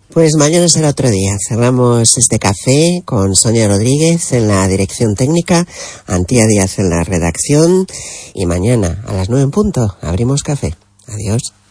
Pues mañana será otro día. Cerramos este café con Sonia Rodríguez en la dirección técnica, Antía Díaz en la redacción, y mañana a las 9 en punto abrimos café. Adiós.